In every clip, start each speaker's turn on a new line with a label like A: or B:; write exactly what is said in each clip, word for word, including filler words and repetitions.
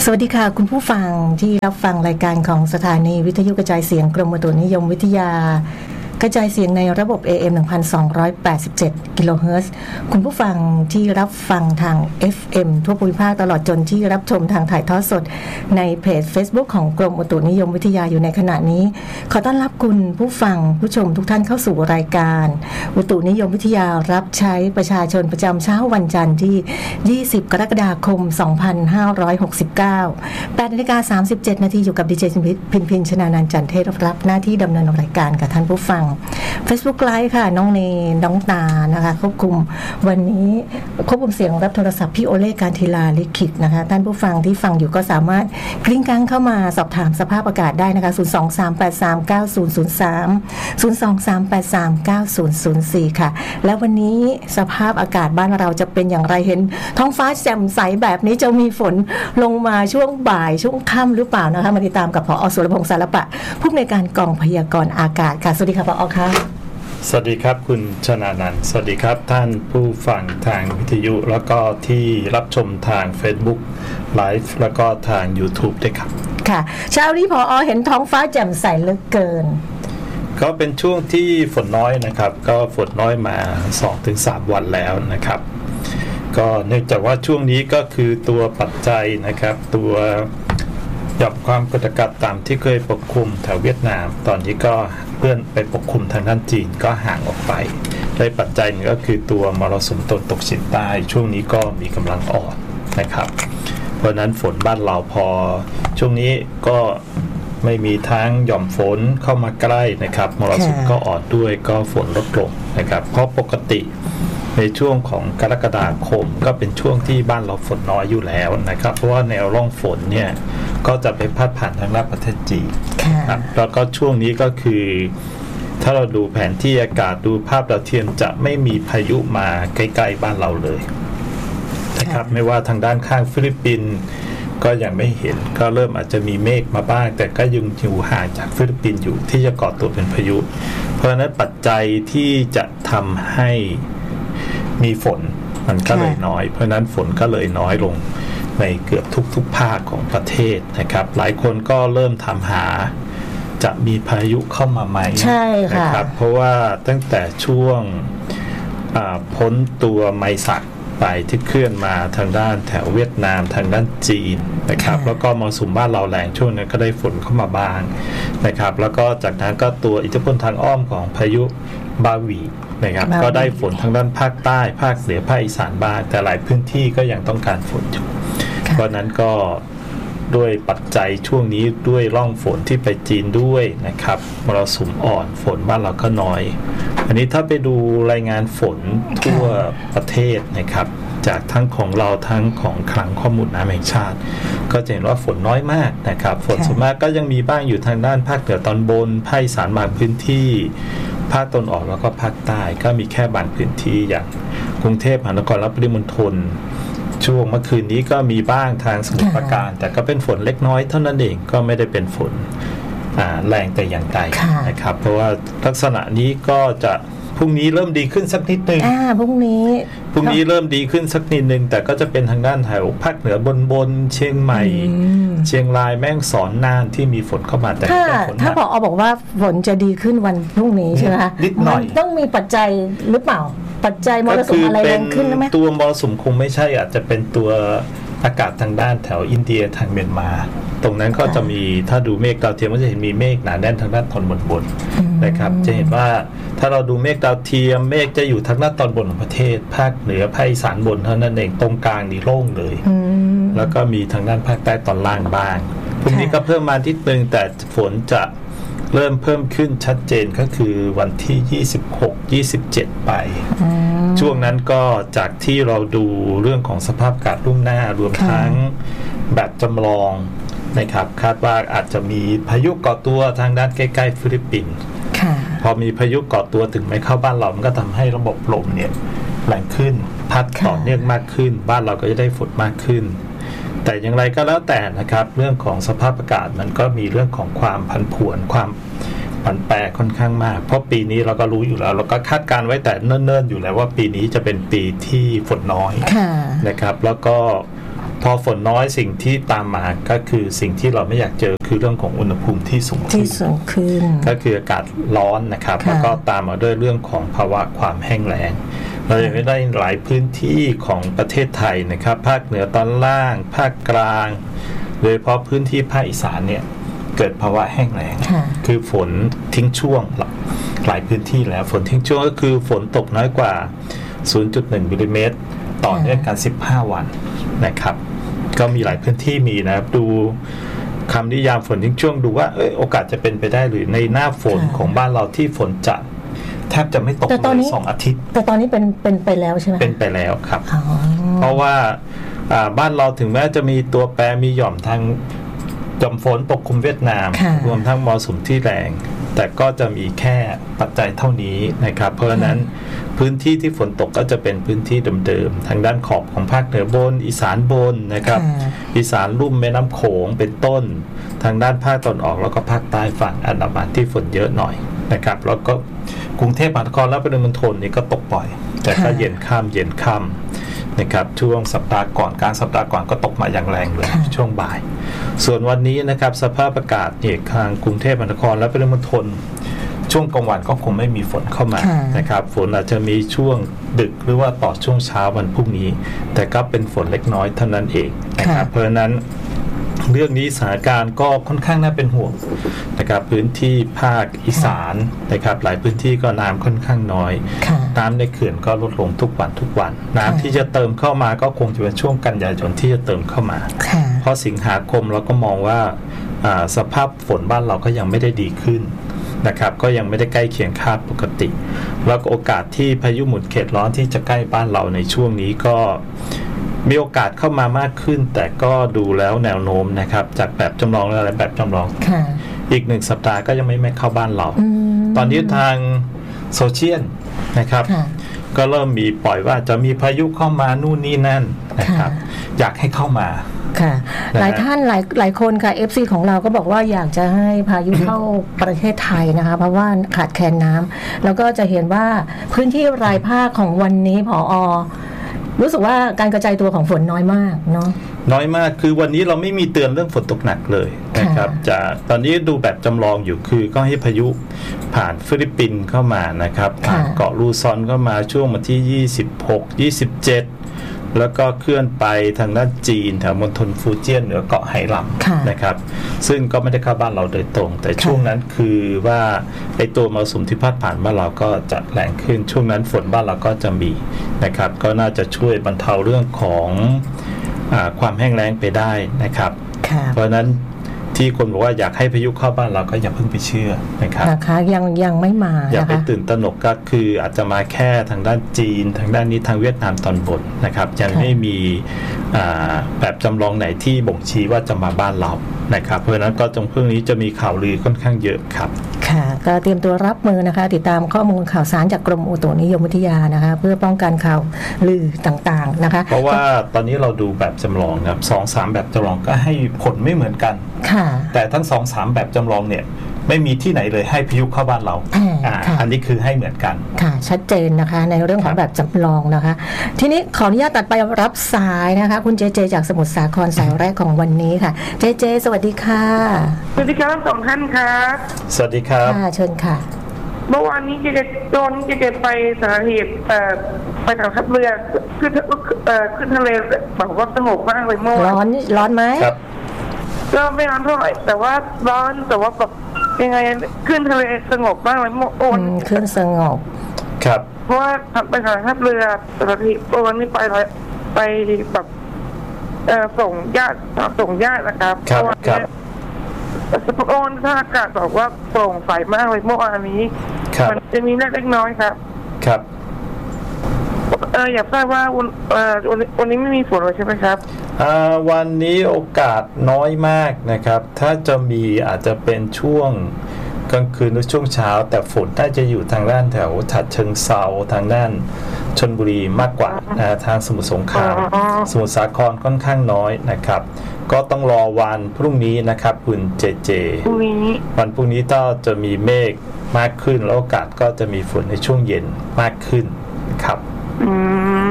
A: วัสดีค่ะคุณผู้ฟังที่รับฟังรายการของสถานีวิทยุกระจายเสียงกรมอุตุนิยมวิทยากระจายเสียงในระบบ เอ เอ็ม หนึ่งพันสองร้อยแปดสิบเจ็ด กิโลเฮิรตซ์คุณผู้ฟังที่รับฟังทาง เอฟ เอ็ม ทั่วภูมิภาคตลอดจนที่รับชมทางถ่ายทอดสดในเพจ Facebook ของกรมอุตุนิยมวิทยาอยู่ในขณะนี้ขอต้อนรับคุณผู้ฟังผู้ชมทุกท่านเข้าสู่รายการอุตุนิยมวิทยารับใช้ประชาชนประจำเช้าวันจันทร์ที่ยี่สิบกรกฎาคมสองพันห้าร้อยหกสิบเก้า แปดนาฬิกาสามสิบเจ็ดนาทีอยู่กับดีเจพินพินชนานันท์จันเทพรับหน้าที่ดำเนินรายการกับท่านผู้ฟังFacebook Live ค่ะน้องเนน้องตานะคะควบคุมวันนี้ควบคุมเสียงรับโทรศัพท์พี่โอเล่การทีลาลิขิตนะคะท่านผู้ฟังที่ฟังอยู่ก็สามารถกลิ้งกังเข้ามาสอบถามสภาพอากาศได้นะคะศูนย์ สอง สาม แปด สาม เก้า ศูนย์ ศูนย์ สาม ศูนย์ สอง สาม แปด สาม เก้า ศูนย์ ศูนย์ สี่ค่ะแล้ววันนี้สภาพอากาศบ้านเราจะเป็นอย่างไรเห็นท้องฟ้าแจ่มใสแบบนี้จะมีฝนลงมาช่วงบ่ายช่วงค่ำหรือเปล่านะคะมาติดตามกับผอ.สุรพงษ์สารปะผู้อำนวยการกองพยากรณ์อากาศค่ะสวัสดีค่ะผอ.ค่ะ
B: สวัสดีครับคุณชนานันท์สวัสดีครับท่านผู้ฟังทางวิทยุแล้วก็ที่รับชมทาง Facebook Live แล้วก็ทาง YouTube ด้วยครับ
A: ค่ะเช้านี้ผอ.เห็นท้องฟ้าแจ่มใสเหลือเกิน
B: ก็เป็นช่วงที่ฝนน้อยนะครับก็ฝนน้อยมา สองถึงสาม วันแล้วนะครับก็เนื่องจากว่าช่วงนี้ก็คือตัวปัจจัยนะครับตัวหย่อมความกดอากาศต่ำที่เคยปกคลุมแถวเวียดนามตอนนี้ก็เลื่อนไปปกคลุมทางด้านจีนก็ห่างออกไปและปัจจัยหนึ่งก็คือตัวมรสุมตะวันตกเฉียงใต้ช่วงนี้ก็มีกำลังอ่อนนะครับเพราะนั้นฝนบ้านเราพอช่วงนี้ก็ไม่มีทั้งหย่อมฝนเข้ามาใกล้นะครับมรสุมก็อ่อนด้วยก็ฝนลดลงนะครับเพราะปกติในช่วงของกรกฎาคมก็เป็นช่วงที่บ้านเราฝนน้อยอยู่แล้วนะครับเพราะว่าแนวร่องฝนเนี่ยก็จะไปพาดผ่านทางด้านประเทศจีนครับแล้วก็ช่วงนี้ก็คือถ้าเราดูแผนที่อากาศดูภาพดาวเทียมจะไม่มีพายุมาใกล้ๆบ้านเราเลยนะครับไม่ว่าทางด้านข้างฟิลิปปินส์ก็ยังไม่เห็นก็เริ่มอาจจะมีเมฆมาบ้างแต่ก็ยังอยู่ห่างจากฟิลิปปินส์อยู่ที่จะก่อตัวเป็นพายุเพราะฉะนั้นปัจจัยที่จะทำให้มีฝนมันก็เลยน้อยเพราะนั้นฝนก็เลยน้อยลงในเกือบทุกๆภาคของประเทศนะครับหลายคนก็เริ่มถามหาจะมีพายุเข้ามาไหม
A: ใช่ค่ะ
B: นะครับเพราะว่าตั้งแต่ช่วงพ้นตัวไมซักไปที่เคลื่อนมาทางด้านแถวเวียดนามทางด้านจีนนะครับแล้วก็มรสุมบ้านเราแรงช่วงนั้นก็ได้ฝนเข้ามาบ้างนะครับแล้วก็จากนั้นก็ตัวอิทธิพลทางอ้อมของพายุบาวีนะครับก็ได้ฝนทางด้านภาคใต้ภาคเหนือภาคอีสานบ้างแต่หลายพื้นที่ก็ยังต้องการฝนอยู่เพราะนั้นก็ด้วยปัจจัยช่วงนี้ด้วยร่องฝนที่ไปจีนด้วยนะครับมรสุมอ่อนฝนบ้านเราก็น้อยอันนี้ถ้าไปดูรายงานฝนทั่วประเทศนะครับจากทั้งของเราทั้งของคลังข้อมูลน้ำแห่งชาติก็จะเห็นว่าฝนน้อยมากนะครับฝนส่วนมากก็ยังมีบ้างอยู่ทางด้านภาคเหนือตอนบนภาคอีสานบางพื้นที่ภาคตะวันออกแล้วก็ภาคใต้ก็มีแค่บางพื้นที่อย่างกรุงเทพมหานครและปริมณฑลช่วงเมื่อคืนนี้ก็มีบ้างทางสมุทรปราการแต่ก็เป็นฝนเล็กน้อยเท่านั้นเองก็ไม่ได้เป็นฝนแรงแต่อย่างใดนะครับเพราะว่าลักษณะนี้ก็จะพรุ่งนี้เริ่มดีขึ้นสักนิดนึง
A: อ่าพรุ่งนี้
B: พรุ่งนี้เริ่มดีขึ้นสักนิดนึงแต่ก็จะเป็นทางด้านแถวภาคเหนือบนบนเชียงใหม่เชียงรายแม่ฮ่องสอนน่านที่มีฝนเข้ามาแต่
A: ถ้าถ้าผอ.บอกว่าฝนจะดีขึ้นวันพรุ่งนี้ใช่ไหมคะ
B: นิดหน่อย
A: ต้องมีปัจจัยหรือเปล่าปัจจัยมรสุมอะไรแรงขึ้นไหม
B: ตัวมรสุมคงไม่ใช่อาจจะเป็นตัวอากาศทางด้านแถวอินเดียทางเมียนมาตรงนั้นก็จะมีถ้าดูเมฆดาวเทียมก็จะเห็นมีเมฆหนาแน่นทางด้านตอนบนบนนะครับจะเห็นว่าถ้าเราดูเมฆดาวเทียมเมฆจะอยู่ทางด้านตอนบนของประเทศภาคเหนือภาคอีสานบนเท่านั้นเองตรงกลางนี่โล่งเลยแล้วก็มีทางด้านภาคใต้ตอนล่างบ้างพรุ่งนี้ก็เพิ่มมานิดนึงแต่ฝนจะเริ่มเพิ่มขึ้นชัดเจนก็คือวันที่ยี่สิบหก ยี่สิบเจ็ดไปช่วงนั้นก็จากที่เราดูเรื่องของสภาพอากาศล่วงหน้ารวมทั้งแบบจำลองนะครับคาดว่าอาจจะมีพายุก่อตัวทางด้านใกล้ๆฟิลิปปินส์พอมีพายุก่อตัวถึงไม่เข้าบ้านเรามันก็ทำให้ระบบลมเนี่ยแรงขึ้นพัดต่อเนื่องมากขึ้นบ้านเราก็จะได้ฝนมากขึ้นแต่อย่างไรก็แล้วแต่นะครับเรื่องของสภาพอากาศมันก็มีเรื่องของความผันผวนความผันแปรค่อนข้างมากเพราะปีนี้เราก็รู้อยู่แล้วเราก็คาดการไว้แต่เนิ่นๆอยู่แล้วว่าปีนี้จะเป็นปีที่ฝนน้อยนะครับแล้วก็พอฝนน้อยสิ่งที่ตามมาก็คือสิ่งที่เราไม่อยากเจอคือเรื่องของอุณหภูมิที่สูงขึ้น
A: ที่สูงขึ้น
B: ก็คืออากาศร้อนนะครับแล้วก็ตามมาด้วยเรื่องของภาวะความแห้งแล้งเราจะไม่ได้หลายพื้นที่ของประเทศไทยนะครับภาคเหนือตอนล่างภาคกลางโดยเฉพาะพื้นที่ภาคอีสานเนี่ยเกิดภาวะแห้งแล้งคือฝนทิ้งช่วงหลายพื้นที่แล้วฝนทิ้งช่วงก็คือฝนตกน้อยกว่า ศูนย์จุดหนึ่ง มิลลิเมตรต่อเนื่องกันสิบห้าวันนะครับก็มีหลายพื้นที่มีนะครับดูคำนิยามฝนทิ้งช่วงดูว่าเออโอกาสจะเป็นไปได้หรือในหน้าฝนของบ้านเราที่ฝนจะแทบจะไม่ตกเลยสองอาทิตย์
A: แต่ตอนนี้เป็นเป็นไปแล้วใช่ไหม
B: เป็นไปแล้วครับเพราะว่าบ้านเราถึงแม้จะมีตัวแปรมีหย่อมทางหย่อมฝนปกคลุมเวียดนามรวมทั้งมรสุมที่แรงแต่ก็จะมีแค่ปัจจัยเท่านี้นะครับเพราะฉะนั้นพื้นที่ที่ฝนตกก็จะเป็นพื้นที่เดิมๆทางด้านขอบของภาคเหนือบนอีสานบนนะครับอีสานลุ่มแม่น้ำโขงเป็นต้นทางด้านภาคตะวันออกแล้วก็ภาคใต้ฝั่งอันดามันที่ฝนเยอะหน่อยนะครับแล้วก็กรุงเทพมหานครและปริมณฑลนี่ก็ตกบ่อยแต่ก็เย็นค่ำเย็นค่ำนะครับช่วงสัปดาห์ก่อนกลางสัปดาห์ก่อนก็ตกมาอย่างแรงเลยช่วงบ่ายส่วนวันนี้นะครับสภาพอากาศเนี่ยทางกรุงเทพมหานครและปริมณฑลช่วงกลางวันก็คงไม่มีฝนเข้ามานะครับฝนอาจจะมีช่วงดึกหรือว่าต่อช่วงเช้าวันพรุ่งนี้แต่ก็เป็นฝนเล็กน้อยเท่านั้นเองนะครับเพราะฉะนั้นเรื่องนี้สถานการณ์ก็ค่อนข้างน่าเป็นห่วงนะครับพื้นที่ภาคอีสานนะครับหลายพื้นที่ก็น้ำค่อนข้างน้อยน้ำในเขื่อนก็ลดลงทุกวันทุกวันน้ำที่จะเติมเข้ามาก็คงจะเป็นช่วงกันยายนที่จะเติมเข้ามาเพราะสิงหาคมเราก็มองว่าสภาพฝนบ้านเราก็ยังไม่ได้ดีขึ้นนะครับก็ยังไม่ได้ใกล้เคียงคาดปกติแล้วก็โอกาสที่พายุหมุนเขตร้อนที่จะใกล้บ้านเราในช่วงนี้ก็มีโอกาสเข้ามามากขึ้นแต่ก็ดูแล้วแนวโน้มนะครับจากแบบจำลองและแบบจำลองอีกหนึ่งสัปดาห์ก็ยังไม่ไม่เข้าบ้านเราตอนนี้ทางโซเชียลนะครับก็เริ่มมีปล่อยว่าจะมีพายุเข้ามานู่นนี่นั่นนะครับอยากให้เข้ามา
A: ค่ะหลายท่านหลายหลายคนค่ะ เอฟ ซี ของเราก็บอกว่าอยากจะให้พายุเข้าประเทศไทยนะคะเพราะว่าขาดแคลนน้ำแล้วก็จะเห็นว่าพื้นที่รายภาคของวันนี้ผอ.รู้สึกว่าการกระจายตัวของฝนน้อยมากเนาะ
B: น้อยมากคือวันนี้เราไม่มีเตือนเรื่องฝนตกหนักเลยนะครับจะตอนนี้ดูแบบจำลองอยู่คือก็ให้พายุผ่านฟิลิปปินส์เข้ามานะครับผ่านเกาะลูซอนเข้ามาช่วงวันที่ยี่สิบหก ยี่สิบเจ็ดแล้วก็เคลื่อนไปทางด้านจีนแถวมณฑลฟูเจียนเหนือเกาะไหหลำนะครับซึ่งก็ไม่ได้เข้าบ้านเราโดยตรงแต่ช่วงนั้นคือว่าไอตัวมรสุมที่พัดผ่านบ้านเราก็จะแรงขึ้นช่วงนั้นฝนบ้านเราก็จะมีนะครับก็น่าจะช่วยบรรเทาเรื่องของอ่าความแห้งแล้งไปได้นะครับเพราะฉะนั้นที่คนบอกว่าอยากให้พายุเข้าบ้านเราก็อย่าเพิ่งไปเชื่อนะครับ
A: นะคะยังยังไม่มา
B: อย่าไปตื่นตระหนกก็คืออาจจะมาแค่ทางด้านจีนทางด้านนี้ทางเวียดนามตอนบนนะครับยังไม่มีแบบจำลองไหนที่บ่งชี้ว่าจะมาบ้านเรานะครับเพราะฉะนั้นก็ตรงเรื่องนี้จะมีข่าวลือค่อนข้างเยอะครับ
A: ค่ะก็เตรียมตัวรับมือนะคะติดตามข้อมูลข่าวสารจากกรมอุตุนิยมวิทยานะคะเพื่อป้องกันข่าวลือต่างๆนะคะ
B: เพราะว่าตอนนี้เราดูแบบจำลองครับสองสามแบบจำลองก็ให้ผลไม่เหมือนกัน
A: ค่ะ
B: แต่ทั้งสองสามแบบจำลองเนี่ยไม่มีที่ไหนเลยให้พายุเข้าบ้านเราอ่าอันนี้คือให้เหมือนกัน
A: ค่ะชัดเจนนะคะในเรื่องของแบบจำลองนะคะทีนี้ขออนุญาตตัดไปรับสายนะคะคุณเจเจจากสมุทรสาครสายแรกของวันนี้ค่ะเจเจสวัสดีค่ะ
C: สวัสดีครับสองท่านครับ
B: สวัสดีครับ
A: ค่ะเชิญค่ะ
C: เมื่อวานนี้เจเจโดนเจเจไปสาเหตุเอ่อไปทางทัพเรือขึ้นเอ่อขึ้นทะเลบอกว่าสงบมากเลยเมื่อวาน
A: ร้อนร้อนไหม
B: ครับ
C: ก็ไม่ร้อนเท่าไหร่แต่ว่าร้อนแต่ว่าแบบยังไงขึ้นทะเลสงบมากเลยเมื่อวาน
A: ขึ้นสงบ
B: ครับ
C: เพราะว่าไปทางทัพเรือสถานีเมื่อวันนี้ไปไปแบบเอ่อส่งญาติส่งญาตินะครับ
B: ครับครับ
C: สปอร์ตถ้าอากาศบอกว่าโปร่งใสมากเลยเมื่อวานนี้มันจะมีเล็กน้อยครับ
B: ครับ
C: เอออยากทราบว่าวันเอ่อวันนี้ไม่มีฝนเลยใช่ไหมครับ
B: อ่าวันนี้โอกาสน้อยมากนะครับถ้าจะมีอาจจะเป็นช่วงกลางคืนหรือช่วงเช้าแต่ฝนน่าจะอยู่ทางด้านแถวฉะเชิงเทราทางด้านชลบุรีมากกว่านะทางสมุทรสงครามสมุทรสาครค่อนข้างน้อยนะครับก็ต้องรอวันพรุ่งนี้นะครับคุณเจเจวันพรุ่งนี้ก็จะมีเมฆมากขึ้นแล้วโอกาสก็จะมีฝนในช่วงเย็นมากขึ้นครับ
C: อืม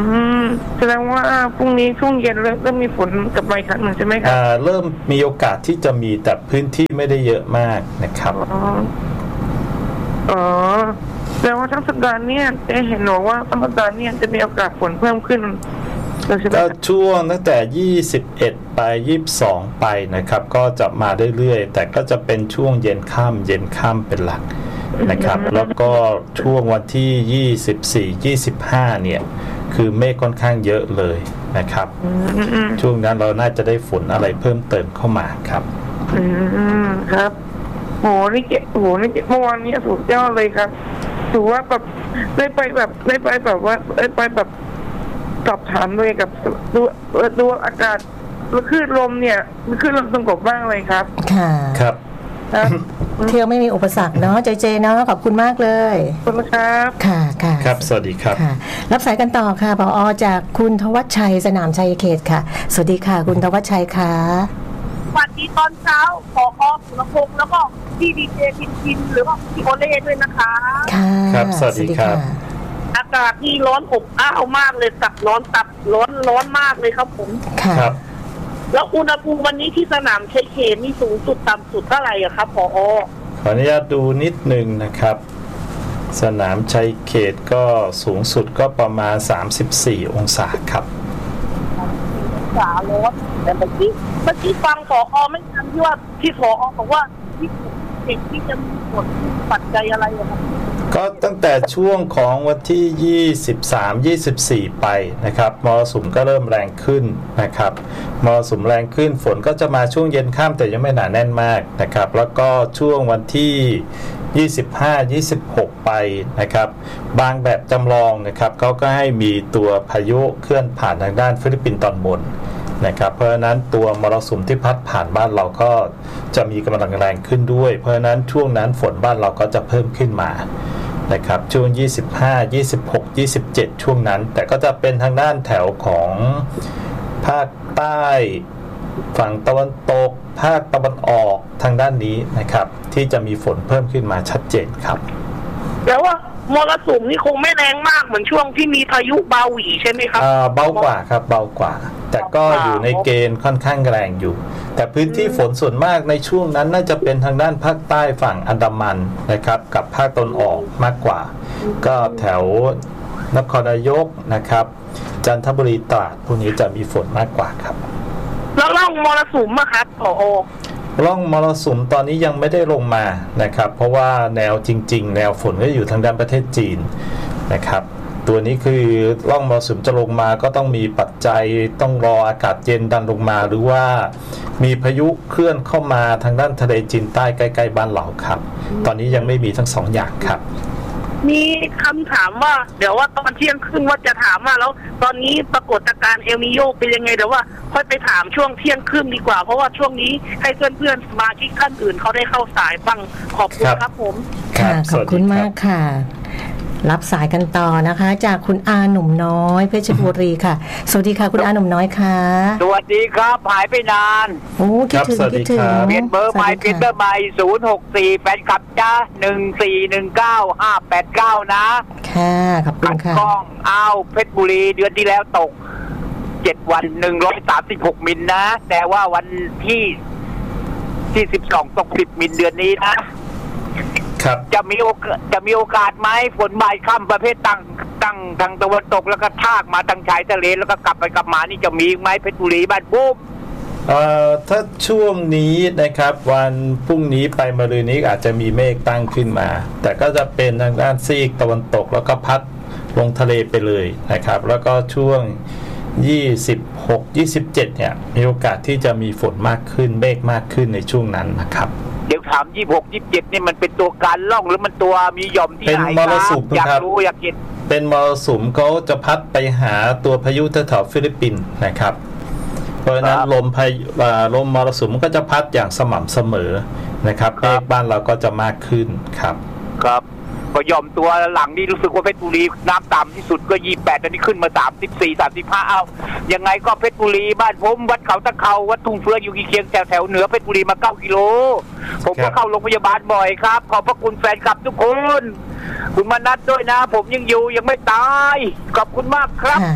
C: แสดงว่าพรุ่งนี้ช่วงเย็นเริ่มมีฝนกลับมาอีกครั้งหนึ่งใช่ไหมครับ
B: อ่าเริ่มมีโอกาสที่จะมีแต่พื้นที่ไม่ได้เยอะมากนะครับ
C: อ๋ออ๋อแสดงว่าทั้งสัปดาห์นี้จะเห็นหนูว่าทั้งสัปดาห์นี้จะมีโอกาสฝนเพิ่มขึ้น
B: ก็ช่วงตั้งแต่ยี่สิบเอ็ดไปยี่สิบสองไปนะครับก็จะมาเรื่อยๆแต่ก็จะเป็นช่วงเย็นค่ำเย็นค่ำเป็นหลักนะครับแล้วก็ช่วงวันที่ยี่สิบสี่ ยี่สิบห้าเนี่ยคือเมฆค่อนข้างเยอะเลยนะครับช่วงนั้นเราน่าจะได้ฝนอะไรเพิ่มเติมเข้ามาครับ
C: อืมครับโหนี่เก๋โหนี่เก๋เมื่อวานนี้สุดยอดเลยครับถือว่าแบบได้ไปแบบได้ไปแบบว่าได้ไปแบบสอบถามด้วยกับดูดูอากาศคลื่นลมเนี่ยคลื่นลมสงบบ้างเลยครับ
A: ค่ะ
B: ครับ
A: เที่ยวไม่มีอุปสรรคเนาะเจเจเนาะขอบคุณมากเลย
C: ขอบคุณครับ
A: ค่ะค่ะ
B: ครับสวัสดีครับ
A: ค่ะรับสายกันต่อค่ะผอ.จากคุณทวัชชัยสนามชัยเขตค่ะสวัสดีค่ะคุณทวัชชัยค่ะ
D: สวัสดีตอนเช้าผอ.สุรพงษ์แล้วก็พี่ดีเจพินพินหรือว่าพี่โอเล่ด้วยนะคะ
A: ค่ะ
B: ครับสวัสดีครับ
D: อากาศที่ร้อนอบอ้าวมากเลยตับร้อนตับร้อนร้อนมากเลยครับผม
B: ครับ
D: แล้วอุณหภูมิวันนี้ที่สนามชัยเขตนี่สูงสุดต่ำสุดเท่าไหร่อะครับผอ.
B: ขออนุญาตดูนิดนึงนะครับสนามชัยเขตก็สูงสุดก็ประมาณสามสิบสี่องศาครับ
D: องศาร้อนแต่เมื่อกี้เมื่อกี้ฟังผอ.ไม่ทันที่ว่าที่ผอ.บอกว่าที่เด็กที่จะมีผลปัจจัยอะไรอะครับ
B: ก็ตั้งแต่ช่วงของวันที่ยี่สิบสาม ยี่สิบสี่ไปนะครับมรสุมก็เริ่มแรงขึ้นนะครับมรสุมแรงขึ้นฝนก็จะมาช่วงเย็นค่ำแต่ยังไม่หนาแน่นมากนะครับแล้วก็ช่วงวันที่ยี่สิบห้า ยี่สิบหกไปนะครับบางแบบจำลองนะครับเขาก็ให้มีตัวพายุเคลื่อนผ่านทางด้านฟิลิปปินส์ตอนบนนะครับเพราะฉะนั้นตัวมรสุมที่พัดผ่านบ้านเราก็จะมีกำลังแรงขึ้นด้วยเพราะฉะนั้นช่วงนั้นฝนบ้านเราก็จะเพิ่มขึ้นมานะครับช่วงยี่สิบห้า ยี่สิบหก ยี่สิบเจ็ดช่วงนั้นแต่ก็จะเป็นทางด้านแถวของภาคใต้ฝั่งตะวันตกภาคตะวันออกทางด้านนี้นะครับที่จะมีฝนเพิ่มขึ้นมาชัดเจนครับ
D: แต่ว่ามรสุมนี่คงไม่แรงมากเหมือนช่วงที่มีพายุบาหวีใช่ไหมครับ
B: อ่าเบากว่าครับเบากว่าแต่ก็อยู่ในเกณฑ์ค่อนข้างแรงอยู่แต่พื้นที่ฝนส่วนมากในช่วงนั้นน่าจะเป็นทางด้านภาคใต้ฝั่งอันดามันนะครับกับภาคตะวันออกมากกว่าก็แถวนครนายกนะครับจันทบุรีตราดพวกนี้จะมีฝนมากกว่าครับ
D: แล้วร่องมรสุมอะครับผอ.
B: ร่องมรสุมตอนนี้ยังไม่ได้ลงมานะครับเพราะว่าแนวจริงๆแนวฝนก็อยู่ทางด้านประเทศจีนนะครับตัวนี้คือร่องมรสุมจะลงมาก็ต้องมีปัจจัยต้องรออากาศเย็นดันลงมาหรือว่ามีพายุเคลื่อนเข้ามาทางด้านทะเลจีนใต้ใกล้ๆบ้านเราครับตอนนี้ยังไม่มีทั้งสองอย่างครับ
D: มีคำถามว่าเดี๋ยวว่าตอนเที่ยงครึ่งว่าจะถามว่าแล้วตอนนี้ปรากฏการณ์เอลนิโญเป็นยังไงเดี๋ยวว่าค่อยไปถามช่วงเที่ยงครึ่งดีกว่าเพราะว่าช่วงนี้ให้เพื่อนๆสมาชิกท่านอื่นเขาได้เข้าสายฟังขอบคุณครับผม
A: ค่ะขอบคุณมากค่ะรับสายกันต่อนะคะจากคุณอาหนุ่มน้อยเพชรบุรีค่ะสวัสดีค่ะคุณอาหนุ่มน้อยค่ะ
E: สวัสดีครับหายไปนาน
A: โอ้คิดถึงคิดถึง
E: เปลี่ยนเบอร์ใหม่เปลี่ยนเบอร์ใหม่ศูนย์หกสี่แฟนคลับจ้าหนึ่งสี่หนึ่งเก้าห้าแปดเก้านะ
A: ค่ะขอบคุณค่ะ
E: กล้องอ้าวเพชรบุรีเดือนที่แล้วตกเจ็ดวันหนึ่งร้อยสามสิบหกมิลนะแต่ว่าวันที่ที่สิบสองตกสิบมิลเดือนนี้นะครับจะมีโอกาสจะมีโอกาสไหมฝนบ่ายค่ำประเภทตั้งตั้งทางตะวันตกแล้วก็ทากมาทางชายทะเลแล้วก็กลับไปกลับมานี่จะมีไหมเพชรบุรีบ้านบุ้ม
B: เอ่อถ้าช่วงนี้นะครับวันพรุ่งนี้ไปมะรืนนี้อาจจะมีเมฆตั้งขึ้นมาแต่ก็จะเป็นทางด้านซีกตะวันตกแล้วก็พัดลงทะเลไปเลยนะครับแล้วก็ช่วงยี่สิบหก ยี่สิบเจ็ดเนี่ยมีโอกาสที่จะมีฝนมากขึ้นเมฆมากขึ้นในช่วงนั้นนะครับ
E: เดี๋ยวถามยี่สิบหก ยี่สิบเจ็ดนี่มันเป็นตัวการล่องหรือมันตัวมีหย่อมที่ไหน
B: เป็นมรสุม
E: อยากรู้อยากเห็น
B: เป็นมรสุมเขาจะพัดไปหาตัวพายุแถวฟิลิปปินส์นะครับเพราะฉะนั้นลมพายุลมมรสุมก็จะพัดอย่างสม่ำเสมอนะครับเมฆบ้านเราก็จะมากขึ้นครับ
E: ครับก็ยอมตัวหลังนี่รู้สึกว่าเพชรบุรีน้ำต่ำที่สุดก็ยี่สิบแปดตอนนี้ขึ้นมาสามสิบสี่ สามสิบห้าเอายังไงก็เพชรบุรีบ้านผมวัดเขาตะเขาวัดทุ่งเฟืออยู่เคียงแถวแถวเหนือเพชรบุรีมาเก้ากิโลผมก็เข้าโรงพยาบาลบ่อยครับขอบพระคุณแฟนคลับทุกคนคุณมานัดด้วยนะผมยังอยู่ยังไม่ตายขอบคุณมากครับ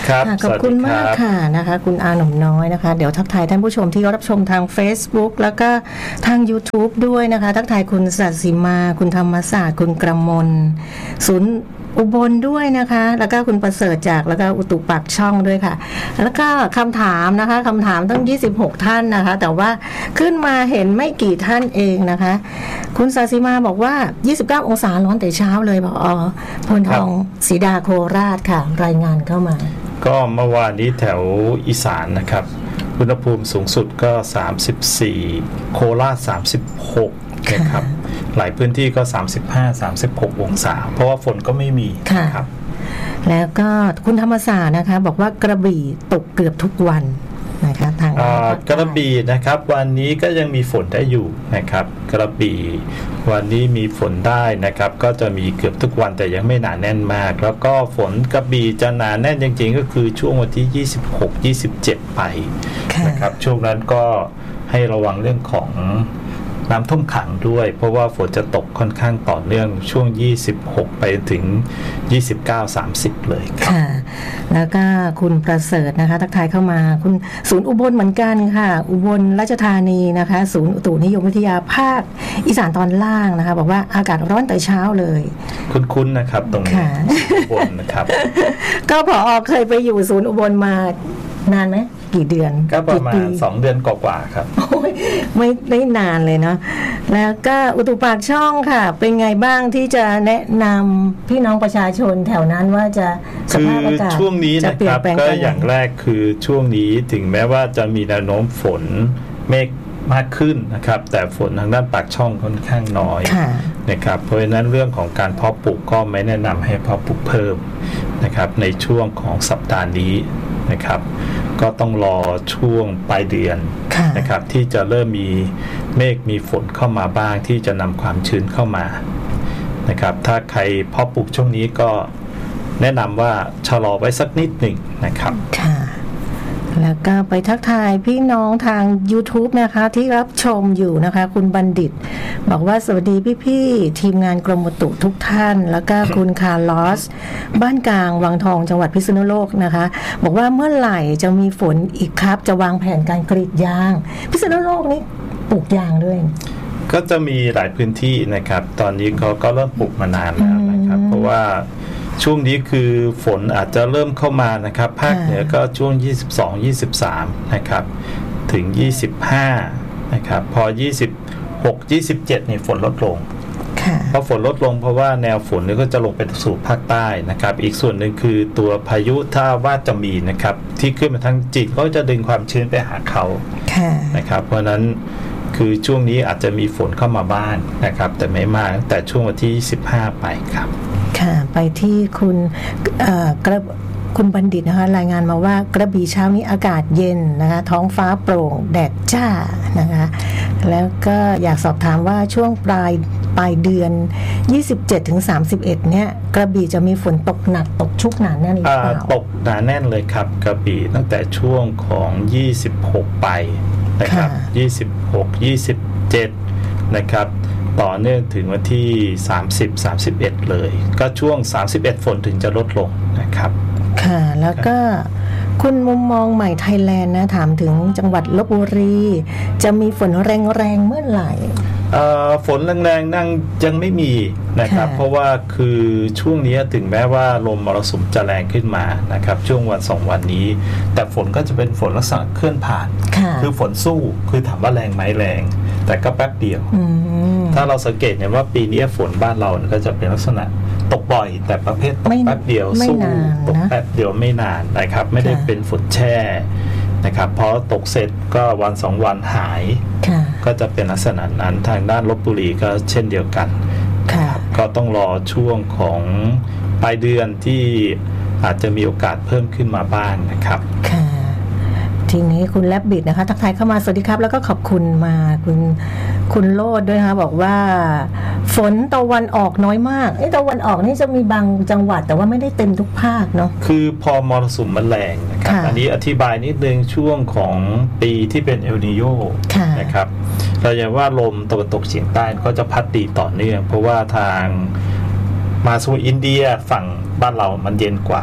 B: ครับ
A: ขอบคุณ
B: สวัสดี
A: มาก
B: รับ
A: ค่ะนะคะคุณอาหนุ่มน้อยนะคะเดี๋ยวทักทายท่านผู้ชมที่รับชมทาง Facebook แล้วก็ทาง YouTube ด้วยนะคะทักทายคุณสัตย์สีมาคุณธรรมศาสตร์คุณกระมลศูนย์อุบลด้วยนะคะแล้วก็คุณประเสริฐจากแล้วก็อุตุปากช่องด้วยค่ะแล้วก็คำถามนะคะคำถามตั้งยี่สิบหกท่านนะคะแต่ว่าขึ้นมาเห็นไม่กี่ท่านเองนะคะคุณสัตย์สีมาบอกว่ายี่สิบเก้าองศาร้อนแต่เช้าเลยบอกอ๋อพลทองศรีดาโคราชค่ะรายงานเข้ามา
B: ก็เมื่อวานนี้แถวอีสานนะครับอุณหภูมิสูงสุดก็สามสิบสี่โคราชสามสิบหกนะครับหลายพื้นที่ก็สามสิบห้า สามสิบหกองศาเพราะว่าฝนก็ไม่มีครับ
A: แล้วก็คุณธรรมศาสตร์นะคะบอกว่ากระบี่ตกเกือบทุกวันนะคะทาง
B: กระบี่นะครับวันนี้ก็ยังมีฝนได้อยู่นะครับกระบี่วันนี้มีฝนได้นะครับก็จะมีเกือบทุกวันแต่ยังไม่หนาแน่นมากแล้วก็ฝนกระบี่จะหนาแน่นจริงๆก็คือช่วงวันที่ยี่สิบหก ยี่สิบเจ็ดไปนะครับช่วงนั้นก็ให้ระวังเรื่องของน้ำท่วมขังด้วยเพราะว่าฝนจะตกค่อนข้างต่อเนื่องช่วงยี่สิบหกไปถึงยี่สิบเก้า สามสิบเลย
A: ค่ะแล้วก็คุณประเสริฐนะคะทักทายเข้ามาคุณศูนย์อุบลเหมือนกันค่ะอุบลราชธานีนะคะศูนย์อุตุนิยมวิทยาภาคอีสานตอนล่างนะคะบอกว่าอากาศร้อนแต่เช้าเลย
B: คุ้นๆนะครับตรงนี้อุบลนะครับ
A: ก็ผอ.เคยไปอยู่ศูนย์อุบลมานานไหมกี่เดือน
B: ก็ประมาณสองเดือนกว่าๆครับ
A: ไม่ได้นานเลยเนาะแล้วก็อุตุปากช่องค่ะเป็นไงบ้างที่จะแนะนำพี่น้องประชาชนแถวนั้นว่าจะสภาพอากาศ
B: ช่วงนี้นะครับก็อย่างแรกคือช่วงนี้ถึงแม้ว่าจะมีแนวโน้มฝนเมฆมากขึ้นนะครับแต่ฝนทางด้านปากช่องค่อนข้างน้อยนะครับเพราะฉะนั้นเรื่องของการเพาะปลูกก็ไม่แนะนำให้เพาะปลูกเพิ่มนะครับในช่วงของสัปดาห์นี้นะครับก็ต้องรอช่วงปลายเดือนนะครับที่จะเริ่มมีเมฆมีฝนเข้ามาบ้างที่จะนำความชื้นเข้ามานะครับถ้าใครเพาะปลูกช่วงนี้ก็แนะนำว่าชะลอไว้สักนิดหนึ่งนะครับ
A: ค่ะแล้วก็ไปทักทายพี่น้องทาง YouTube นะคะที่รับชมอยู่นะคะคุณบัณฑิตบอกว่าสวัสดีพี่ๆทีมงานกรมอุตุทุกท่านแล้วก็คุณคาร์ลอสบ้านกลางวังทองจังหวัดพิษณุโลกนะคะบอกว่าเมื่อไหร่จะมีฝนอีกครับจะวางแผนการกรีดยางพิษณุโลกนี่ปลูกยางด้วย
B: ก็จะมีหลายพื้นที่นะครับตอนนี้เขาก็เริ่มปลูกมานานแล้วนะครับเพราะว่าช่วงนี้คือฝนอาจจะเริ่มเข้ามานะครับภาคเหนือก็ช่วงยี่สิบสอง ยี่สิบสามนะครับถึงยี่สิบห้านะครับพอยี่สิบหก ยี่สิบเจ็ดนี่ฝนลดลงเพราะฝนลดลงเพราะว่าแนวฝนนี่ก็จะลงไปสู่ภาคใต้นะครับอีกส่วนหนึ่งคือตัวพายุถ้าว่าจะมีนะครับที่ขึ้นมาทางจีนก็จะดึงความชื้นไปหาเขานะครับเพราะนั้นคือช่วงนี้อาจจะมีฝนเข้ามาบ้างนะครับแต่ไม่มากแต่ช่วงวันที่ยี่สิบห้าไปครับ
A: ค่ะไปที่คุณกระคุณบัณฑิตนะคะรายงานมาว่ากระบี่เช้านี้อากาศเย็นนะคะท้องฟ้าโปร่งแดดจ้านะคะแล้วก็อยากสอบถามว่าช่วงปลายปลายเดือน ยี่สิบเจ็ดถึงสามสิบเอ็ด เนี่ยกระบี่จะมีฝนตกหนักตกชุกหนาแน่นหรือเปล่า
B: ตกหนาแน่นเลยครับกระบี่ตั้งแต่ช่วงของยี่สิบหกไปนะครับยี่สิบหก ยี่สิบเจ็ดนะครับต่อเนื่องถึงวันที่สามสิบ สามสิบเอ็ดเลยก็ช่วงสามสิบเอ็ดฝนถึงจะลดลงนะครับ
A: ค่ะแล้วก็คุณมุมมองใหม่ไทยแลนด์นะถามถึงจังหวัดลพบุรีจะมีฝนแรงๆเมื่อไหร่
B: ฝนแรงๆนั่งยังไม่มีนะครับเพราะว่าคือช่วงนี้ถึงแม้ว่าลมมรสุมจะแรงขึ้นมานะครับช่วงวันสองวันนี้แต่ฝนก็จะเป็นฝนลักษณะเคลื่อนผ่านคือฝนสู้คือถามว่าแรงไหมแรงแต่ก็แป๊บเดียวถ้าเราสังเกตเนี่ยว่าปีนี้ฝนบ้านเราก็จะเป็นลักษณะตกบ่อยแต่ประเภทตกแป๊บเดียวสู้ตกแป๊บเดียวไม่นานนะครับไม่ได้เป็นฝนแช่นะครับเพราะตกเสร็จก็วันสองวันหายก็จะเป็นลักษณะนั้นทางด้านลพบุรีก็เช่นเดียวกันก็ต้องรอช่วงของปลายเดือนที่อาจจะมีโอกาสเพิ่มขึ้นมาบ้างนะครับ
A: ทีนี้คุณแลบบิดนะคะทักทายเข้ามาสวัสดีครับแล้วก็ขอบคุณมาคุณคุณโลดด้วยนะคะบอกว่าฝนตะวันออกน้อยมากไอ้ตะวันออกนี่จะมีบางจังหวัดแต่ว่าไม่ได้เต็มทุกภาคเนาะ
B: คือพอมรสุมมันแรงนะครับอันนี้อธิบายนิดนึงช่วงของปีที่เป็นเอลนีโญนะครับเราจะว่าลมตะวันตกเฉียงใต้ก็จะพัดดีต่อเนื่องเพราะว่าทางมาสู่อินเดียฝั่งบ้านเรามันเย็นกว่า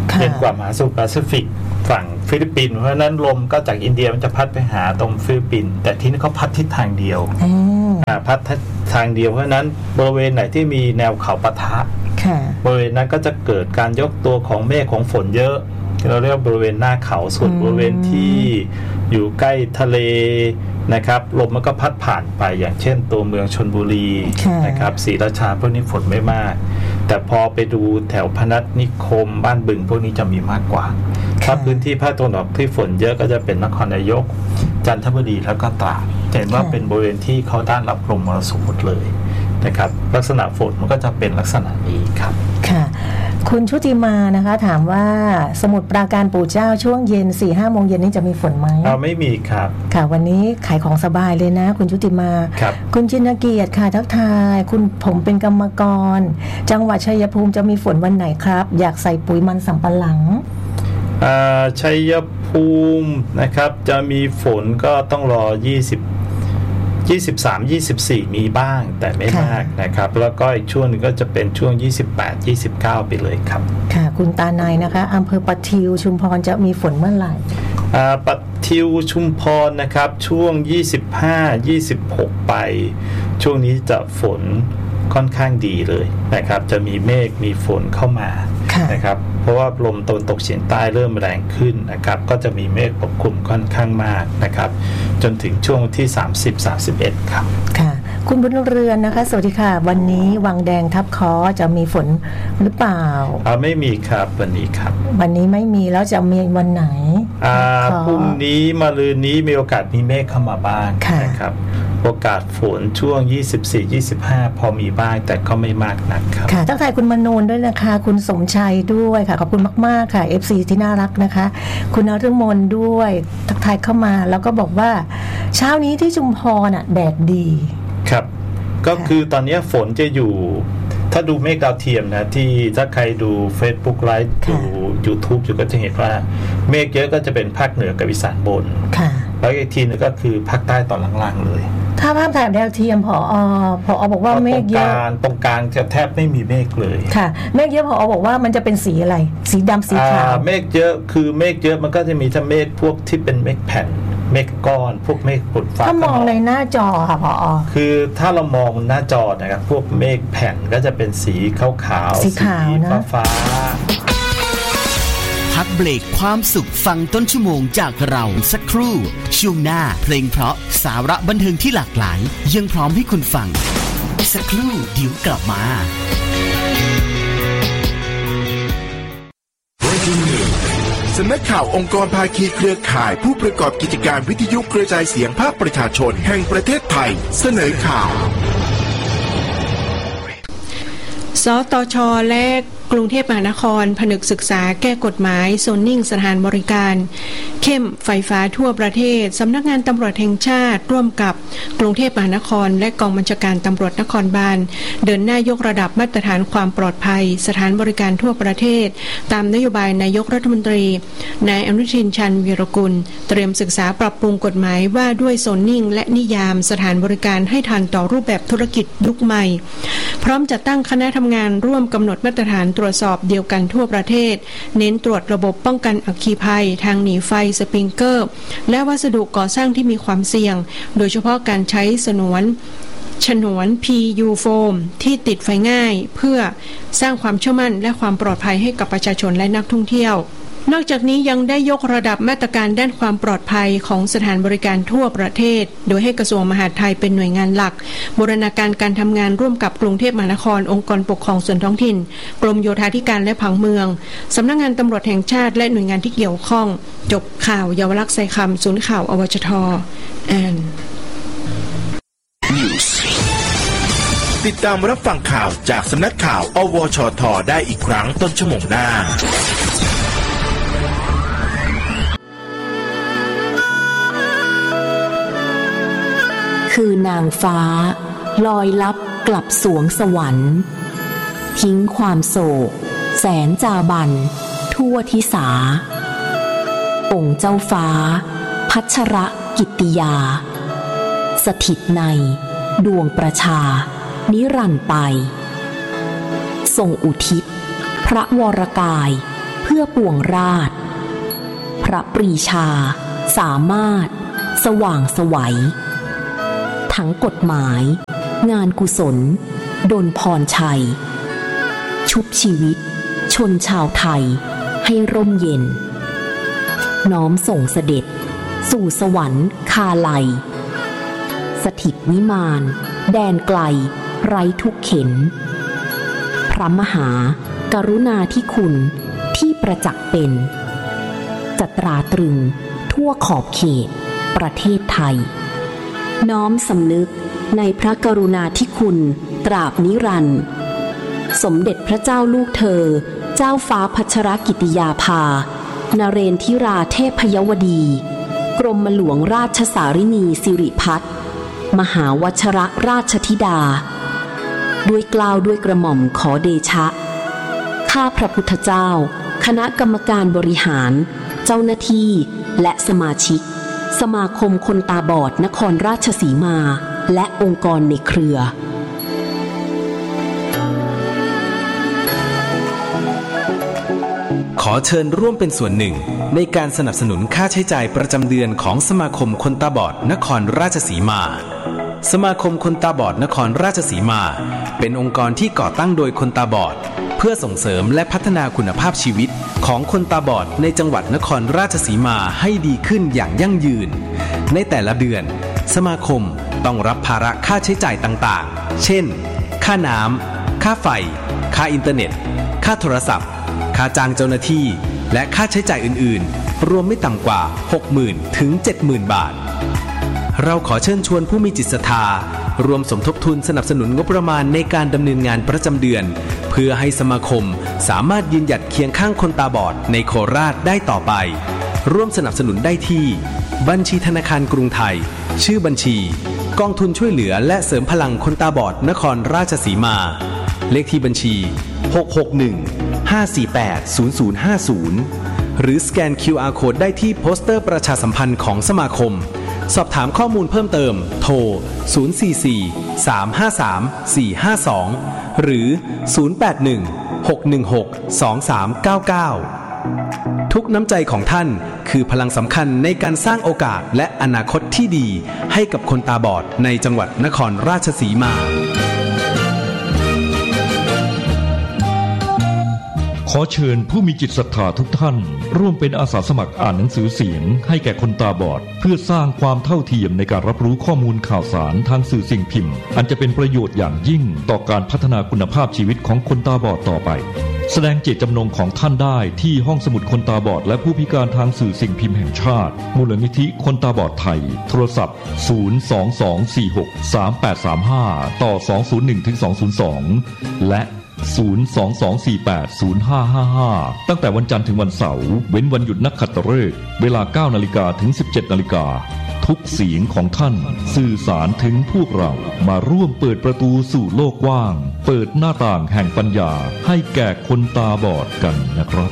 B: เย็นกว่ามหาสมุทรแปซิฟิกฝั่งฟิลิปปินส์เพราะฉะนั้นลมก็จากอินเดียมันจะพัดไปหาตรงฟิลิปปินส์แต่ที่นี่เขาพัดทิศทางเดียวอ่าพัดทางเดียวเพราะฉะนั้นบริเวณไหนที่มีแนวเขาปะทะบริเวณนั้นก็จะเกิดการยกตัวของเมฆของฝนเยอะเราเรียกบริเวณหน้าเขาส่วนบริเวณที่อยู่ใกล้ทะเลนะครับลมมันก็พัดผ่านไปอย่างเช่นตัวเมืองชลบุรีนะครับศรีราชาพวกนี้ฝนไม่มากแต่พอไปดูแถวพนัสนิคมบ้านบึงพวกนี้จะมีมากกว่าถ้าพื้นที่ภาคตะวันออกที่ฝนเยอะก็จะเป็นนครนายกจันทบุรีแล้วก็ตราดเห็นว่าเป็นบริเวณที่เขาด้านรับลมมรสุมหมดเลยนะครับลักษณะฝนมันก็จะเป็นลักษณะนี้ครับ
A: ค่ะคุณชุติมานะคะถามว่าสมุทรปราการปู่เจ้าช่วงเย็น สี่ห้า โมงเย็นนี้จะมีฝนไหม
B: อ๋อไม่มีครับ
A: ค่ะวันนี้ขายของสบายเลยนะคุณชุติมา
B: ครับ
A: คุณจินเกียรติค่ะทักทายคุณผมเป็นกรรมกรจังหวัดชัยภูมิจะมีฝนวันไหนครับอยากใส่ปุ๋ยมันสำปะหลัง
B: อ่าชัยภูมินะครับจะมีฝนก็ต้องรอยี่สิบ ยี่สิบสาม ยี่สิบสี่มีบ้างแต่ไม่มากนะครับแล้วก็อีกช่วงนึงก็จะเป็นช่วงยี่สิบแปด ยี่สิบเก้าไปเลยครับ
A: ค่ะคุณตาในนะคะอำเภอปะทิวชุมพรจะมีฝนเมื่อไหร่
B: อ่าปะทิวชุมพรนะครับช่วงยี่สิบห้า ยี่สิบหกไปช่วงนี้จะฝนค่อนข้างดีเลยนะครับจะมีเมฆมีฝนเข้ามานะครับเพราะว่าลมตะวันตกเฉียงใต้เริ่มแรงขึ้นนะครับก็จะมีเมฆปกคลุมค่อนข้างมากนะครับจนถึงช่วงที่สามสิบ สามสิบเอ็ดครับ
A: ค่ะคุณบุญเรือนนะคะสวัสดีค่ะวันนี้วังแดงทับค้อจะมีฝนหรือเปล่า
B: อ่าไม่มีครับวันนี้ครับ
A: วันนี้ไม่มีแล้วจะมีวันไหน
B: อ่าพรุ่งนี้มะรืนนี้มีโอกาสมีเมฆเข้ามาบ้างนะครับโอกาสฝนช่วงยี่สิบสี่ ยี่สิบห้าพอมีบ้างแต่ก็ไม่มากนักครับ
A: ค่ะทักทายคุณมโนนด้วยนะคะคุณสมชัยด้วยค่ะขอบคุณมากๆค่ะ เอฟ ซี ที่น่ารักนะคะคุณนฤมลด้วยทักทายเข้ามาแล้วก็บอกว่าเช้านี้ที่ชุมพรน่ะแดดดี
B: ครับก็คือตอนนี้ฝนจะอยู่ถ้าดูเมฆดาวเทียมนะที่ถ้าใครดู Facebook Live ดู YouTube อยู่ก็จะเห็นว่าเมฆเยอะก็จะเป็นภาคเหนือกับอีสานบนแล้วอีกทีนึงก็คือภาคใต้ตอนล่างๆเลย
A: ถ้าภาพถ่ายดาวเทียมผอผอบอกว่าเมฆเยอะ
B: ตรงกลางจะแทบไม่มีเมฆเลย
A: ค่ะเมฆเยอะผอบอกว่ามันจะเป็นสีอะไรสีดำสีขาว
B: เมฆเยอะคือเมฆเยอะมันก็จะมีทั้งเมฆพวกที่เป็นเมฆแผ่นเมฆก้อนพวกเมฆฝนฟ้า
A: ถ้ามองในหน้าจอค่ะผอ
B: คือถ้าเรามองหน้าจอนะครับพวกเมฆแผ่นก็จะเป็นสีขาวๆ
A: สีขาวนะ
B: ฟ้า
F: พักเบรกความสุขฟังต้นชั่วโมงจากเราสักครู่ช่วงหน้าเพลงเพราะสาระบันเทิงที่หลากหลายยังพร้อมให้คุณฟังสักครู่เดี๋ยวกลับมา
G: สำนักข่าวองค์กรภาคีเครือข่ายผู้ประกอบกิจการวิทยุกระจายเสียงภาคประชาชนแห่งประเทศไทยเสนอข่าว
H: สตช.และกรุงเทพมหานครผนึกศึกษาแก้กฎหมายโซนนิ่งสถานบริการเข้มไฟฟ้าทั่วประเทศสำนักงานตำรวจแห่งชาติร่วมกับกรุงเทพมหานครและกองบัญชาการตำรวจนครบาลเดินหน้ายกระดับมาตรฐานความปลอดภัยสถานบริการทั่วประเทศตามนโยบายนายกรัฐมนตรีนายอนุทินชาญวีรกุลเตรียมศึกษาปรับปรุงกฎหมายว่าด้วยโซนนิ่งและนิยามสถานบริการให้ทันต่อรูปแบบธุรกิจยุคใหม่พร้อมจัดตั้งคณะทำงานร่วมกำหนดมาตรฐานตรวจสอบเดียวกันทั่วประเทศเน้นตรวจระบบป้องกันอัคคีภัยทางหนีไฟสปริงเกอร์และวัสดุก่อสร้างที่มีความเสี่ยงโดยเฉพาะการใช้สนวนฉนวน พี ยู โฟมที่ติดไฟง่ายเพื่อสร้างความเชื่อมั่นและความปลอดภัยให้กับประชาชนและนักท่องเที่ยวนอกจากนี้ยังได้ยกระดับมาตรการด้านความปลอดภัยของสถานบริการทั่วประเทศโดยให้กระทรวงมหาดไทยเป็นหน่วยงานหลักบูรณาการการทำงานร่วมกับกรุงเทพมหานครองค์กรปกครองส่วนท้องถิ่นกรมโยธาธิการและผังเมืองสำนักงานตำรวจแห่งชาติและหน่วยงานที่เกี่ยวข้องจบข่าวเยาวลักษณ์ไซคำศูนย์ข่าวอวชทแอน
G: ติดตามรับฟังข่าวจากสำนักข่าวอวชทได้อีกครั้งต้นชั่วโมงหน้า
I: คือนางฟ้าลอยลับกลับสวงสวรรค์ทิ้งความโศกแสนจาบันทั่วทิสาองค์เจ้าฟ้าพัชรกิตติยาสถิตในดวงประชานิรันดร์ไปทรงอุทิศพระวรกายเพื่อปวงราชพระปรีชาสามารถสว่างไสวทั้งกฎหมายงานกุศลดลพรชัยชุบชีวิตชนชาวไทยให้ร่มเย็นน้อมส่งเสด็จสู่สวรรค์คาไลสถิตวิมานแดนไกลไร้ทุกเข็นพระมหากรุณาธิคุณที่ประจักษ์เป็นจะตราตรึงทั่วขอบเขตประเทศไทยน้อมสำนึกในพระกรุณาธิคุณตราบนิรันดร์สมเด็จพระเจ้าลูกเธอเจ้าฟ้าพัชรกิติยาภานเรนทิราเทพยวดีกรมหลวงราชสารินีสิริพัฒน์มหาวชรราชธิดาด้วยเกล้าด้วยกระหม่อมขอเดชะข้าพระพุทธเจ้าคณะกรรมการบริหารเจ้าหน้าที่และสมาชิกสมาคมคนตาบอดนครราชสีมาและองค์กรในเครือ
J: ขอเชิญร่วมเป็นส่วนหนึ่งในการสนับสนุนค่าใช้จ่ายประจำเดือนของสมาคมคนตาบอดนครราชสีมาสมาคมคนตาบอดนครราชสีมาเป็นองค์กรที่ก่อตั้งโดยคนตาบอดเพื่อส่งเสริมและพัฒนาคุณภาพชีวิตของคนตาบอดในจังหวัดนครราชสีมาให้ดีขึ้นอย่างยั่งยืนในแต่ละเดือนสมาคมต้องรับภาระค่าใช้จ่ายต่างๆเช่นค่าน้ำค่าไฟค่าอินเทอร์เน็ตค่าโทรศัพท์ค่าจ้างเจ้าหน้าที่และค่าใช้จ่ายอื่นๆรวมไม่ต่ำกว่า หกหมื่น ถึง เจ็ดหมื่น บาทเราขอเชิญชวนผู้มีจิตศรัทธารวมสมทบทุนสนับสนุนงบประมาณในการดำเนินงานประจำเดือนเพื่อให้สมาคมสามารถยืนหยัดเคียงข้างคนตาบอดในโคราชได้ต่อไปร่วมสนับสนุนได้ที่บัญชีธนาคารกรุงไทยชื่อบัญชีกองทุนช่วยเหลือและเสริมพลังคนตาบอดนครราชสีมาเลขที่บัญชีหก หก หนึ่ง ห้า สี่ แปด ศูนย์ ศูนย์ ห้า ศูนย์หรือสแกน คิว อาร์ Code ได้ที่โปสเตอร์ประชาสัมพันธ์ของสมาคมสอบถามข้อมูลเพิ่มเติมโทรศูนย์ สี่ สี่ สาม ห้า สาม สี่ ห้า สองหรือศูนย์ แปด หนึ่ง หก หนึ่ง หก สอง สาม เก้า เก้าทุกน้ำใจของท่านคือพลังสำคัญในการสร้างโอกาสและอนาคตที่ดีให้กับคนตาบอดในจังหวัดนครราชสีมา
K: ขอเชิญผู้มีจิตศรัทธาทุกท่านร่วมเป็นอาสาสมัครอ่านหนังสือเสียงให้แก่คนตาบอดเพื่อสร้างความเท่าเทียมในการรับรู้ข้อมูลข่าวสารทางสื่อสิ่งพิมพ์อันจะเป็นประโยชน์อย่างยิ่งต่อการพัฒนาคุณภาพชีวิตของคนตาบอดต่อไปแสดงเจตจำนงของท่านได้ที่ห้องสมุดคนตาบอดและผู้พิการทางสื่อสิ่งพิมพ์แห่งชาติมูลนิธิคนตาบอดไทยโทรศัพท์ศูนย์ สอง สอง สี่ หก สาม แปด สาม ห้าต่อสอง ศูนย์ หนึ่ง ถึง สอง ศูนย์ สองและศูนย์ สอง สอง สี่ แปด ศูนย์ ห้า ห้า ห้าตั้งแต่วันจันทร์ถึงวันเสาร์เว้นวันหยุดนักขัตฤกษ์เวลา เก้า นาฬิกาถึง สิบเจ็ด นาฬิกาทุกเสียงของท่านสื่อสารถึงพวกเรามาร่วมเปิดประตูสู่โลกกว้างเปิดหน้าต่างแห่งปัญญาให้แก่คนตาบอดกันนะครับ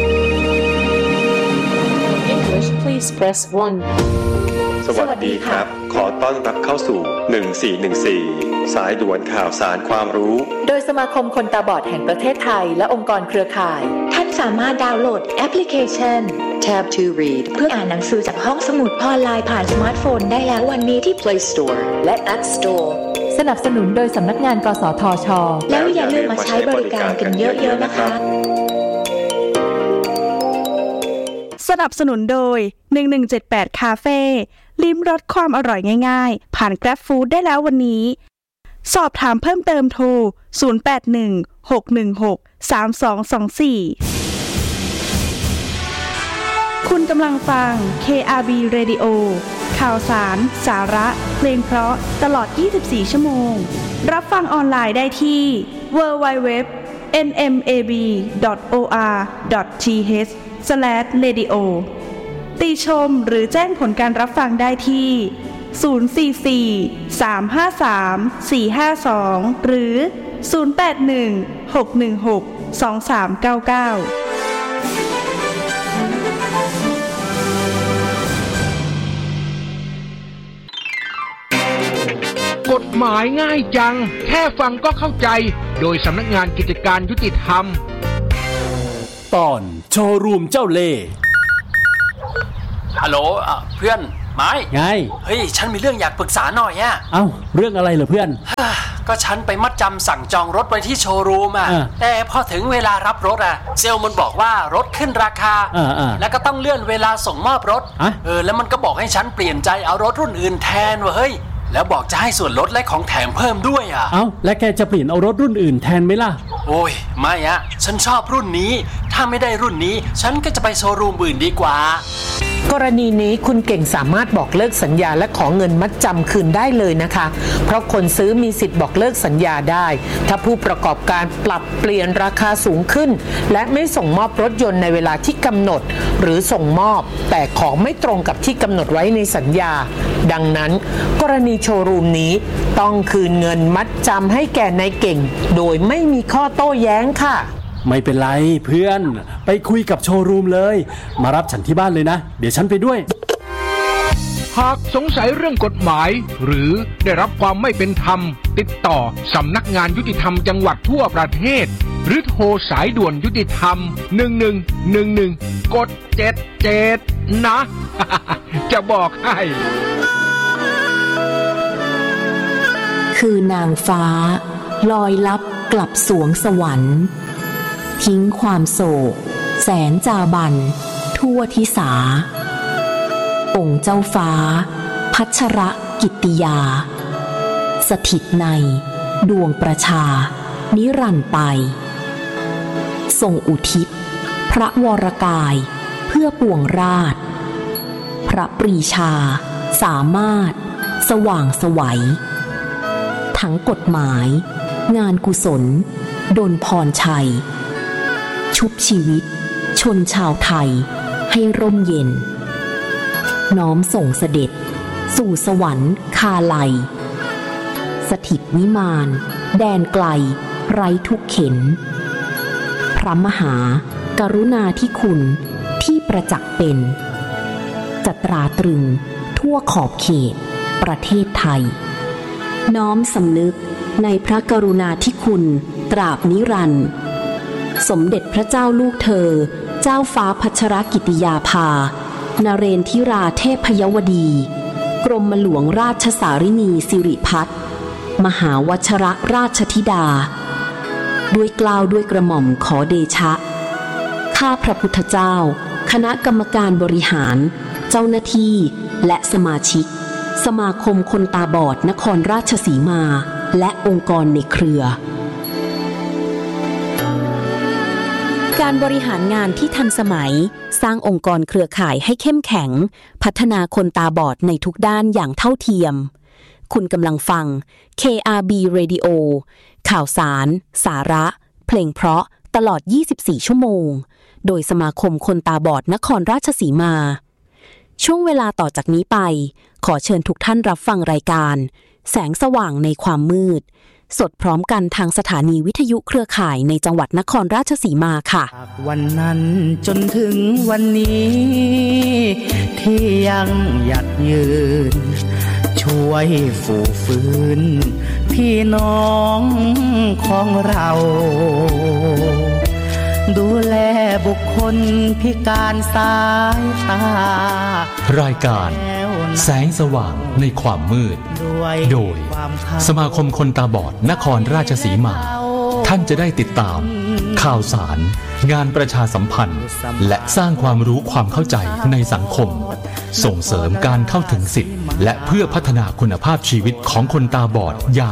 L: English please press one
M: สวัสดีครับขอต้อนรับเข้าสู่หนึ่งสี่หนึ่งสี่สายด่วนข่าวสารความรู้
L: โดยสมาคมคนตาบอดแห่งประเทศไทยและองค์กรเครือข่ายท่านสามารถดาวน์โหลดแอปพลิเคชัน Tab to Read เพื่ออ่านหนังสือจากห้องสมุดออนไลน์ผ่านสมาร์ทโฟนได้แล้ววันนี้ที่ Play Store และ App Store สนับสนุนโดยสำนักงานกสทช.แล้วอย่าลืมมาใช้บริการกันเยอะๆนะคะ
N: สนับสนุนโดยหนึ่งหนึ่งเจ็ดแปดคาเฟ่ลิ้มรสความอร่อยง่ายๆผ่าน Grab Food ได้แล้ววันนี้สอบถามเพิ่มเติมโทรศูนย์ แปด หนึ่ง หก หนึ่ง หก สาม สอง สอง สี่คุณกำลังฟัง เค อาร์ บี Radio ข่าวสารสาระเพลงเพราะตลอดยี่สิบสี่ชั่วโมงรับฟังออนไลน์ได้ที่ ดับเบิลยู ดับเบิลยู ดับเบิลยู ดอท เอ็น เอ็ม เอ บี ดอท โอ อาร์ ดอท ที เอช สแลช เรดิโอ ติชมหรือแจ้งผลการรับฟังได้ที่ศูนย์ สี่ สี่ สาม ห้า สาม สี่ ห้า สองหรือศูนย์ แปด หนึ่ง หก หนึ่ง หก สอง สาม เก้า เก้าก
O: ฎหมายง่ายจังแค่ฟังก็เข้าใจโดยสำนักงานกิจการยุติธรรมตอนโชว์รูมเจ้าเล่ห์
P: ฮัลโหลเพื่อนไม้
O: ไง
P: เฮ้ยฉันมีเรื่องอยากปรึกษาหน่อยอะ
O: เอ้าเรื่องอะไรเหรอเพื่อน
P: ก็ฉันไปมัดจำสั่งจองรถไว้ที่โชว์รูมอะแต่พอถึงเวลารับรถอะเซลล์มันบอกว่ารถขึ้นราคาแล้วก็ต้องเลื่อนเวลาส่งมอบรถเออแล้วมันก็บอกให้ฉันเปลี่ยนใจเอารถรุ่นอื่นแทนว่ะเฮ้ยแล้วบอกจะให้ส่วนลดและของแถมเพิ่มด้วยอ่ะ
O: เอ้าแล้วแกจะเปลี่ยนเอารถรุ่นอื่นแทนไหมล่ะ
P: โอ้ยไม่อะฉันชอบรุ่นนี้ถ้าไม่ได้รุ่นนี้ฉันก็จะไปโชว์รูมอื่นดีกว่าก
Q: รณีนี้คุณเก่งสามารถบอกเลิกสัญญาและขอเงินมัดจำคืนได้เลยนะคะเพราะคนซื้อมีสิทธิ์บอกเลิกสัญญาได้ถ้าผู้ประกอบการปรับเปลี่ยนราคาสูงขึ้นและไม่ส่งมอบรถยนต์ในเวลาที่กำหนดหรือส่งมอบแต่ของไม่ตรงกับที่กำหนดไว้ในสัญญาดังนั้นกรณีโชว์รูมนี้ต้องคืนเงินมัดจำให้แก่นายเก่งโดยไม่มีข้อโต้แย้งค่ะ
O: ไม่เป็นไรเพื่อนไปคุยกับโชว์รูมเลยมารับฉันที่บ้านเลยนะเดี๋ยวฉันไปด้วย
R: หากสงสัยเรื่องกฎหมายหรือได้รับความไม่เป็นธรรมติดต่อสำนักงานยุติธรรมจังหวัดทั่วประเทศหรือโทรสายด่วนยุติธรรมหนึ่งหนึ่งหนึ่งหนึ่งกดเจ็ดเจ็ดนะ จะบอกให้
I: คือนางฟ้าลอยลับกลับสวงสวรรค์ทิ้งความโศกแสนจาบันทั่วทิสาองค์เจ้าฟ้าพัชรกิตติยาสถิตในดวงประชานิรันดร์ไปทรงอุทิศพระวรกายเพื่อปวงราชพระปรีชาสามารถสว่างไสวทั้งกฎหมายงานกุศลดลพรชัยชุบชีวิตชนชาวไทยให้ร่มเย็นน้อมส่งเสด็จสู่สวรรค์คาลัยสถิตวิมานแดนไกลไร้ทุกเข็นพระมหากรุณาธิคุณที่ประจักษ์เป็นจะตราตรึงทั่วขอบเขตประเทศไทยน้อมสำนึกในพระกรุณาธิคุณตราบนิรันดร์สมเด็จพระเจ้าลูกเธอเจ้าฟ้าพัชรกิติยาภานเรนทิราเทพยวดีกรมหลวงราชสารินีสิริพัฒน์มหาวชรราชธิดาด้วยเกล้าด้วยกระหม่อมขอเดชะข้าพระพุทธเจ้าคณะกรรมการบริหารเจ้าหน้าที่และสมาชิกสมาคมคนตาบอดนครราชสีมาและองค์กรในเครือการบริหารงานที่ทันสมัยสร้างองค์กรเครือข่ายให้เข้มแข็งพัฒนาคนตาบอดในทุกด้านอย่างเท่าเทียมคุณกำลังฟัง เค อาร์ บี Radio ข่าวสารสาระเพลงเพราะตลอดยี่สิบสี่ชั่วโมงโดยสมาคมคนตาบอดนครราชสีมาช่วงเวลาต่อจากนี้ไปขอเชิญทุกท่านรับฟังรายการแสงสว่างในความมืดสดพร้อมกันทางสถานีวิทยุเครือข่ายในจังหวัดนครราชสีมาค่ะ
S: วันนั้นจนถึงวันนี้ที่ยังหยัดยืนช่วยฝูฟื้นพี่น้องของเราดูแลบุคคลพิการสายตาร
J: ายการแสงสว่างในความมืดโดยสมาคมคนตาบอดนครราชสีมาท่านจะได้ติดตามข่าวสารงานประชาสัมพันธ์และสร้างความรู้ความเข้าใจในสังคมส่งเสริมการเข้าถึงสิทธิและเพื่อพัฒนาคุณภาพชีวิตของคนตาบอดอย่าง